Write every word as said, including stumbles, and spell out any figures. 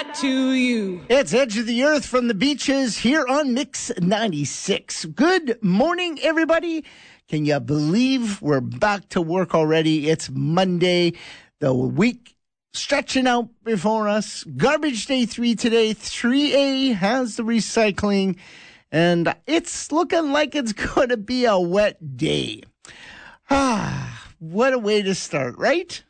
back to you. It's Edge of the Earth from the beaches here on Mix ninety-six. Good morning, everybody. Can you believe we're back to work already? It's Monday, the week stretching out before us. Garbage day three today. three A has the recycling, and it's looking like it's going to be a wet day. Ah, what a way to start, right?